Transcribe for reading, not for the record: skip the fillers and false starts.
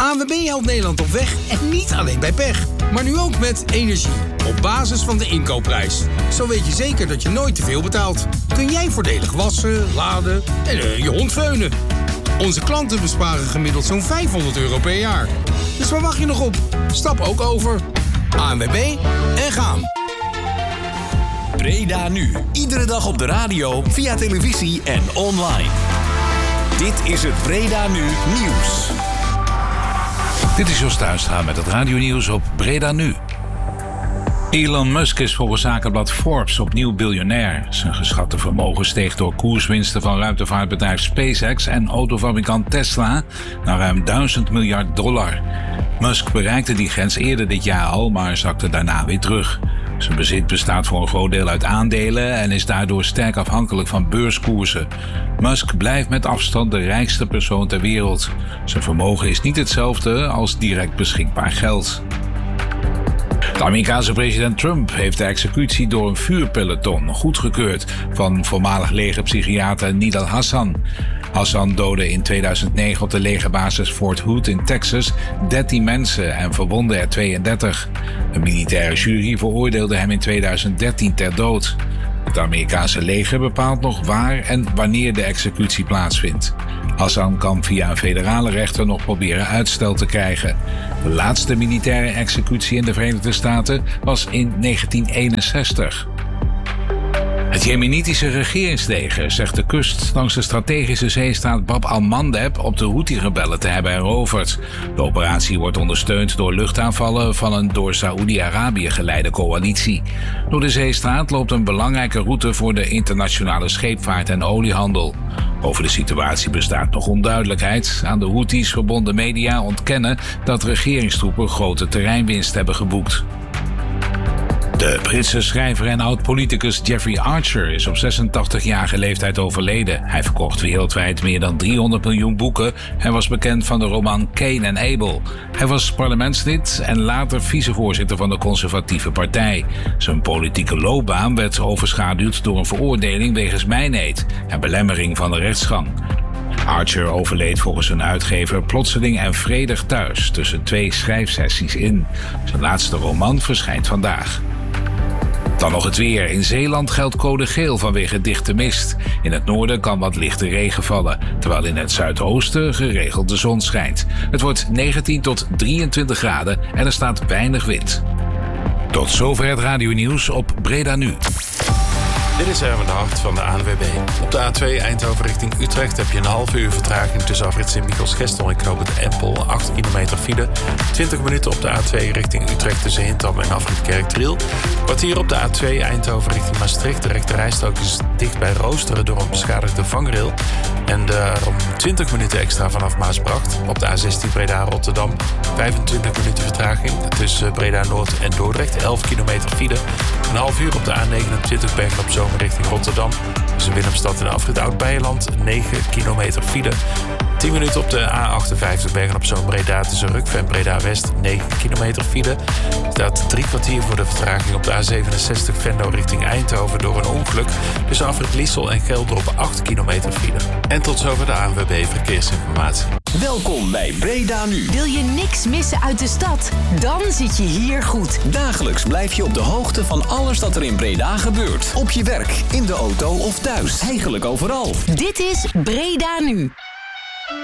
ANWB helpt Nederland op weg en niet alleen bij pech. Maar nu ook met energie. Op basis van de inkoopprijs. Zo weet je zeker dat je nooit te veel betaalt. Kun jij voordelig wassen, laden en je hond veunen. Onze klanten besparen gemiddeld zo'n €500 per jaar. Dus waar wacht je nog op? Stap ook over. ANWB en gaan. Breda nu. Iedere dag op de radio, via televisie en online. Dit is het Breda Nu nieuws. Dit is Jos Tuinstra met het radionieuws op Breda Nu. Elon Musk is volgens zakenblad Forbes opnieuw biljonair. Zijn geschatte vermogen steeg door koerswinsten van ruimtevaartbedrijf SpaceX en autofabrikant Tesla naar ruim $1000 miljard. Musk bereikte die grens eerder dit jaar al, maar zakte daarna weer terug. Zijn bezit bestaat voor een groot deel uit aandelen en is daardoor sterk afhankelijk van beurskoersen. Musk blijft met afstand de rijkste persoon ter wereld. Zijn vermogen is niet hetzelfde als direct beschikbaar geld. De Amerikaanse president Trump heeft de executie door een vuurpeloton goedgekeurd van voormalig legerpsychiater Nidal Hasan. Hasan doodde in 2009 op de legerbasis Fort Hood in Texas 13 mensen en verwondde er 32. Een militaire jury veroordeelde hem in 2013 ter dood. Het Amerikaanse leger bepaalt nog waar en wanneer de executie plaatsvindt. Hasan kan via een federale rechter nog proberen uitstel te krijgen. De laatste militaire executie in de Verenigde Staten was in 1961. Het Jemenitische regeringsleger zegt de kust langs de strategische zeestraat Bab al-Mandeb op de Houthi-rebellen te hebben heroverd. De operatie wordt ondersteund door luchtaanvallen van een door Saoedi-Arabië geleide coalitie. Door de zeestraat loopt een belangrijke route voor de internationale scheepvaart en oliehandel. Over de situatie bestaat nog onduidelijkheid. Aan de Houthis verbonden media ontkennen dat regeringstroepen grote terreinwinst hebben geboekt. De Britse schrijver en oud-politicus Jeffrey Archer is op 86-jarige leeftijd overleden. Hij verkocht wereldwijd meer dan 300 miljoen boeken en was bekend van de roman Cain en Abel. Hij was parlementslid en later vicevoorzitter van de Conservatieve Partij. Zijn politieke loopbaan werd overschaduwd door een veroordeling wegens mijneed en belemmering van de rechtsgang. Archer overleed volgens zijn uitgever plotseling en vredig thuis tussen 2 schrijfsessies in. Zijn laatste roman verschijnt vandaag. Dan nog het weer. In Zeeland geldt code geel vanwege dichte mist. In het noorden kan wat lichte regen vallen, terwijl in het zuidoosten geregeld de zon schijnt. Het wordt 19 tot 23 graden en er staat weinig wind. Tot zover het radionieuws op Breda Nu. Dit is Erwin de Hart van de ANWB. Op de A2 Eindhoven richting Utrecht heb je een half uur vertraging tussen afrit Sint-Michels-Gestel en knooppunt Empel. 8 kilometer file. 20 minuten op de A2 richting Utrecht tussen Hintham en afrit Kerkdriel. Kwartier op de A2 Eindhoven richting Maastricht. De rechterrijstrook is dicht bij Roosteren door een beschadigde vangrail. En daarom 20 minuten extra vanaf Maasbracht. Op de A16 Breda-Rotterdam 25 minuten vertraging tussen Breda-Noord en Dordrecht. 11 kilometer file. Een half uur op de A29 Bergen op Zoom richting Rotterdam. Tussen Willemstad en afrit Oud-Beijerland 9 kilometer file. 10 minuten op de A58 Bergen op Zoom Breda tussen Rukve en Breda West 9 kilometer file. Er staat 3 kwartier voor de vertraging op de A67 Venlo richting Eindhoven door een ongeluk. Tussen afrit Liesel en Geldrop 8 kilometer file. En tot zover de ANWB Verkeersinformatie. Welkom bij Breda Nu. Wil je niks missen uit de stad? Dan zit je hier goed. Dagelijks blijf je op de hoogte van alles dat er in Breda gebeurt. Op je werk, in de auto of thuis. Eigenlijk overal. Dit is Breda Nu.